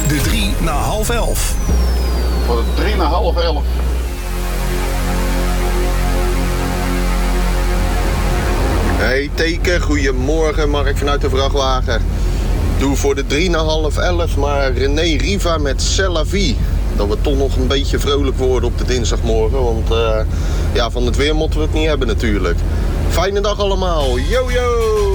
De 3 na half 11. Voor de 3 na half 11. Hey Teken, goedemorgen, Mark vanuit de vrachtwagen. Doe voor de 3 na half 11 maar René Riva met C'est la vie. Dat we toch nog een beetje vrolijk worden op de dinsdagmorgen. Want ja, van het weer moeten we het niet hebben natuurlijk. Fijne dag allemaal, yo yo!